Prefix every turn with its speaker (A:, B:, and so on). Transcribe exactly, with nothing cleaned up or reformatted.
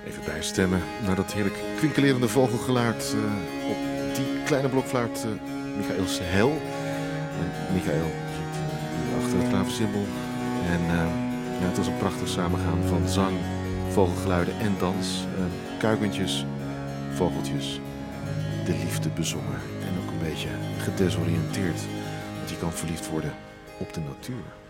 A: Even bijstemmen naar dat heerlijk kwinkelerende vogelgeluid uh, op die kleine blokfluit uh, Michaëls Hel. Uh, Michaël zit uh, achter het klaversymbol. En uh, ja, het was een prachtig samengaan van zang, vogelgeluiden en dans. Uh, kuikentjes, vogeltjes, de liefde bezongen en ook een beetje gedesoriënteerd. Want je kan verliefd worden op de natuur.